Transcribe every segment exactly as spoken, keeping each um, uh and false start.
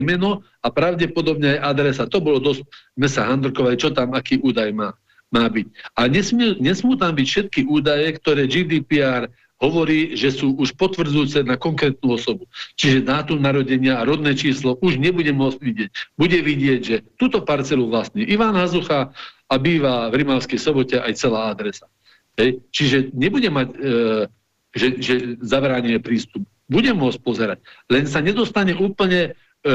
meno a pravdepodobne aj adresa. To bolo dosť, sme sa handrkovali, čo tam, aký údaj má, má byť. A nesmú, nesmú tam byť všetky údaje, ktoré G D P R hovorí, že sú už potvrdzujúce na konkrétnu osobu. Čiže dátum narodenia a rodné číslo už nebude môcť vidieť. Bude vidieť, že túto parcelu vlastní Ivan Hazucha a býva v Rimavskej Sobote aj celá adresa. Hej. Čiže nebude mať, e, že, že zabránenie prístup. Bude môcť pozerať. Len sa nedostane úplne e,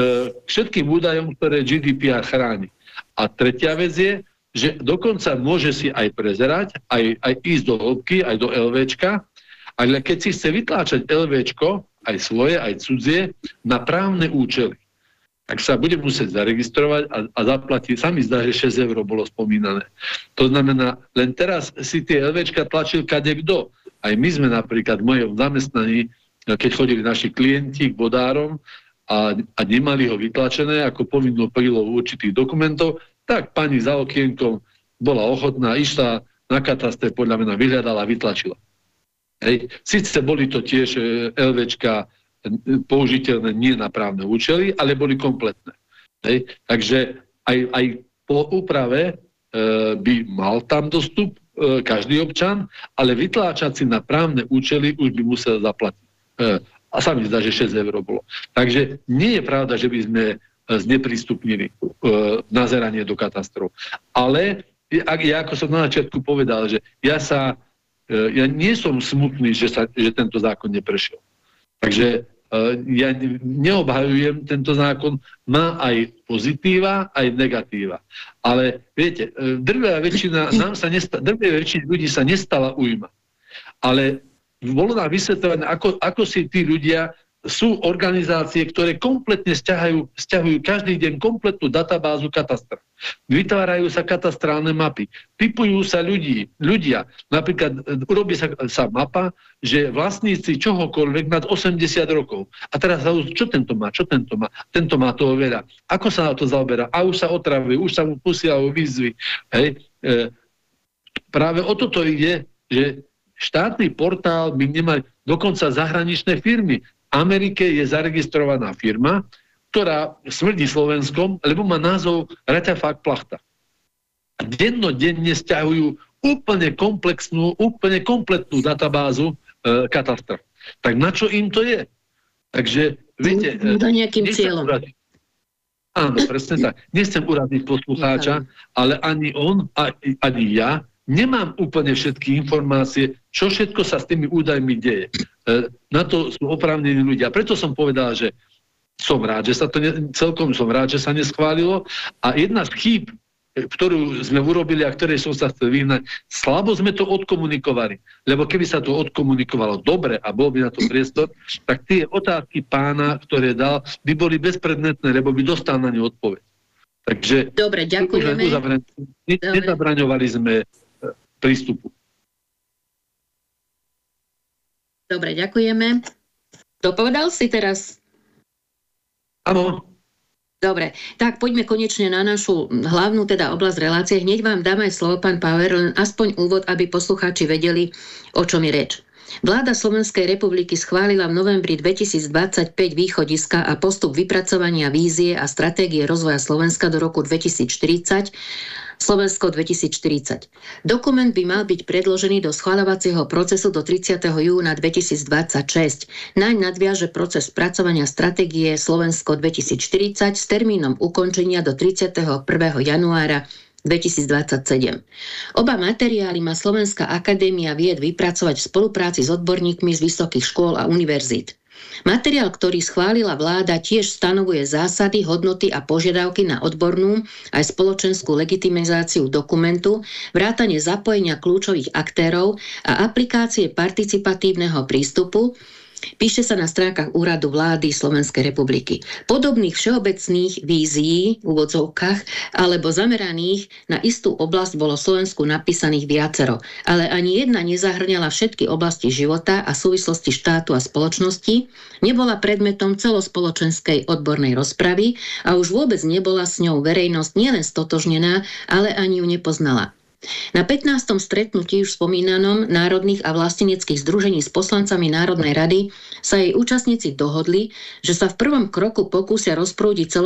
k všetkým údajom, ktoré G D P R chráni. A tretia vec je, že dokonca môže si aj prezerať, aj, aj ísť do hĺbky, aj do LVčka, ale keď si chce vytláčať LVčko, aj svoje, aj cudzie, na právne účely, tak sa bude musieť zaregistrovať a, a zaplatiť. Sami zdá, že šesť eur bolo spomínané. To znamená, len teraz si tie LVčka tlačil kadekto. Aj my sme napríklad v mojom zamestnaní, keď chodili naši klienti k vodárom a, a nemali ho vytlačené ako povinnú prílohu určitých dokumentov, tak pani za okienkom bola ochotná, išla na katastre, podľa mňa vyhľadala a vytlačila. Hej. Sice boli to tiež LVčka použiteľné nie na právne účely, ale boli kompletné. Hej. Takže aj, aj po úprave e, by mal tam dostup e, každý občan, ale vytláčať si na právne účely už by musel zaplatiť. E, a sa mi zdá, že šesť eur bolo. Takže nie je pravda, že by sme zneprístupnili e, nazeranie do katastrov. Ale ak, ja ako som na začiatku povedal, že ja sa ja nie som smutný, že, sa, že tento zákon neprešiel. Takže uh, ja neobhajujem tento zákon, má aj pozitíva, aj negatíva. Ale viete, drvivá väčšina, nám sa nesta, drvivá väčšina ľudí sa nestala ujma. Ale bolo nám vysvetlené, ako, ako si tí ľudia sú organizácie, ktoré kompletne sťahajú, sťahujú každý deň kompletnú databázu katastra. Vytvárajú sa katastrálne mapy. Typujú sa ľudí, ľudia. Napríklad urobí sa, sa mapa, že vlastníci čohokoľvek nad osemdesiat rokov. A teraz čo tento má, čo tento má? Tento má toho veľa. Ako sa na to zaoberá? A už sa otravuje, už sa mu posielajú výzvy. Hej. E, práve o toto ide, že štátny portál by nemali dokonca zahraničné firmy. V Amerike je zaregistrovaná firma, ktorá smrdí Slovenskom, lebo má názov Reťafák Plachta. A dennodenne sťahujú úplne komplexnú, úplne kompletnú databázu e, katastra. Tak na čo im to je? Takže, viete... Za nejakým cieľom. Uradiť. Áno, presne tak. Nechcem uradiť poslucháča, ale ani on, ani ja nemám úplne všetky informácie, čo všetko sa s tými údajmi deje. E, na to sú oprávnení ľudia. Preto som povedal, že som rád, že sa to ne, celkom som rád, že sa neschválilo. A jedna z chýb, ktorú sme urobili a ktorej som sa chcel vyhnať, slabo sme to odkomunikovali. Lebo keby sa to odkomunikovalo dobre a bol by na to priestor, tak tie otázky pána, ktoré dal, by boli bezpredmetné, lebo by dostal na ne odpoveď. Takže dobre, ďakujeme. Nezabraňovali sme prístupu. Dobre, ďakujeme. Dopovedal si teraz? Áno. Dobre, tak poďme konečne na našu hlavnú teda oblasť relácie. Hneď vám dám aj slovo, pán Pauer, len aspoň úvod, aby poslucháči vedeli, o čom je reč. Vláda Slovenskej republiky schválila v novembri dvetisícdvadsaťpäť východiska a postup vypracovania vízie a stratégie rozvoja Slovenska do roku dvetisícštyridsať, Slovensko dvetisícštyridsať. Dokument by mal byť predložený do schvaľovacieho procesu do tridsiateho júna dvetisícdvadsaťšesť. Naň nadviaže proces spracovania stratégie Slovensko dvetisícštyridsať s termínom ukončenia do tridsiateho prvého januára dvetisícdvadsaťsedem. Oba materiály má Slovenská akadémia vied vypracovať v spolupráci s odborníkmi z vysokých škôl a univerzít. Materiál, ktorý schválila vláda, tiež stanovuje zásady, hodnoty a požiadavky na odbornú aj spoločenskú legitimizáciu dokumentu, vrátane zapojenia kľúčových aktérov a aplikácie participatívneho prístupu. Píše sa na stránkach Úradu vlády Slovenskej republiky. Podobných všeobecných vízií v úvodzovkách alebo zameraných na istú oblasť bolo Slovensku napísaných viacero, ale ani jedna nezahŕňala všetky oblasti života a súvislosti štátu a spoločnosti, nebola predmetom celospoločenskej odbornej rozpravy a už vôbec nebola s ňou verejnosť nielen stotožnená, ale ani ju nepoznala. Na pätnástom stretnutí už spomínanom národných a vlasteneckých združení s poslancami Národnej rady sa jej účastníci dohodli, že sa v prvom kroku pokúsia rozprúdiť